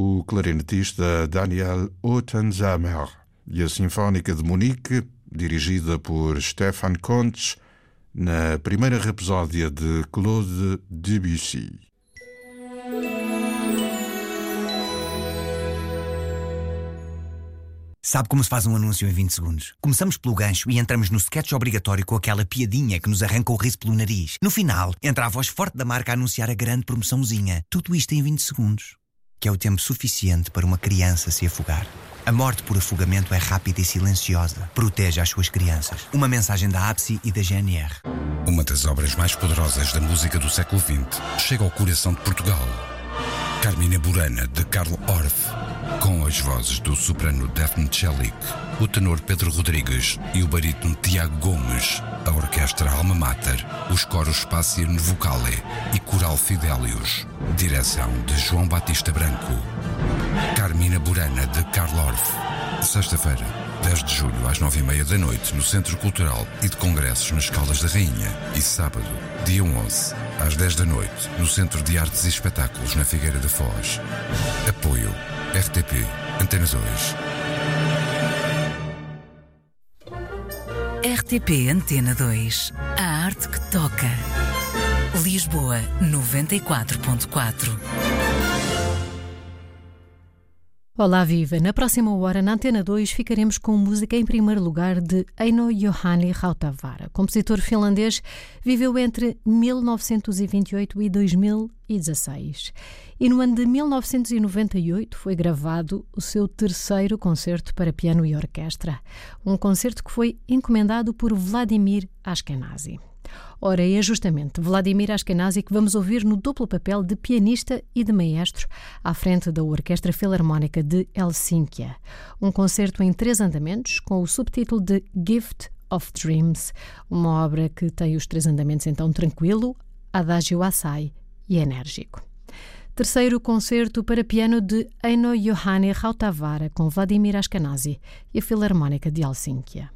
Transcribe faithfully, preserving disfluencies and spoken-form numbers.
o clarinetista Daniel Ottenzamer, e a Sinfónica de Munique, dirigida por Stefan Kontz, na primeira rapsódia de Claude Debussy. Sabe como se faz um anúncio em vinte segundos? Começamos pelo gancho e entramos no sketch obrigatório com aquela piadinha que nos arranca o riso pelo nariz. No final, entra a voz forte da marca a anunciar a grande promoçãozinha. Tudo isto em vinte segundos, que é o tempo suficiente para uma criança se afogar. A morte por afogamento é rápida e silenciosa. Proteja as suas crianças. Uma mensagem da A B S I e da G N R. Uma das obras mais poderosas da música do século vinte chega ao coração de Portugal. Carmina Burana, de Carl Orff, com as vozes do soprano Daphne Celik, o tenor Pedro Rodrigues e o barítono Tiago Gomes, a orquestra Alma Mater, os coros Spazio Vocale e Coral Fidelius. Direção de João Batista Branco. Carmina Burana, de Carl Orff. Sexta-feira, dez de julho, às nove e meia da noite, no Centro Cultural e de Congressos nas Caldas da Rainha. E sábado, dia onze, às dez da noite, no Centro de Artes e Espetáculos, na Figueira da Foz. Apoio R T P, Antena dois. R T P Antena dois. A arte que toca. Lisboa, noventa e quatro ponto quatro. Olá, viva! Na próxima hora, na Antena dois, ficaremos com música em primeiro lugar de Eino Juhani Rautavaara. Compositor finlandês, viveu entre mil novecentos e vinte e oito e dois mil e dezasseis. E no ano de mil novecentos e noventa e oito foi gravado o seu terceiro concerto para piano e orquestra. Um concerto que foi encomendado por Vladimir Ashkenazy. Ora, é justamente Vladimir Ashkenazy que vamos ouvir no duplo papel de pianista e de maestro à frente da Orquestra Filarmónica de Helsínquia. Um concerto em três andamentos com o subtítulo de Gift of Dreams, uma obra que tem os três andamentos então tranquilo, adagio assai e enérgico. Terceiro concerto para piano de Eino Juhani Rautavaara com Vladimir Ashkenazy e a Filarmónica de Helsínquia.